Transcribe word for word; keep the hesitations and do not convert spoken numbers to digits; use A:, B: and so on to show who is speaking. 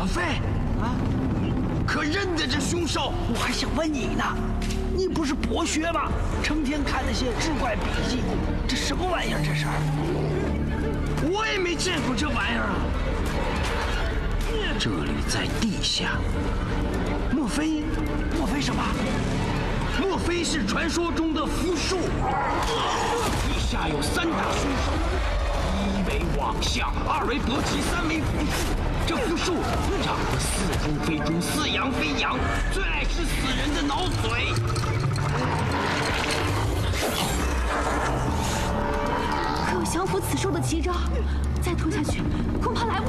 A: 老费啊，可认得这凶手？
B: 我还想问你呢，你不是博学吗？成天看那些志怪笔记，这什么玩意儿？这是？
A: 我也没见过这玩意儿啊。
B: 这里在地下，莫非？莫非什么？
A: 莫非是传说中的符术？地下有三大凶手，一为妄象，二为搏击，三为符术。这符术长得似猪非猪，似羊非羊，最爱吃死人的脑髓。
C: 可有降服此兽的奇招？再拖下去，恐怕来不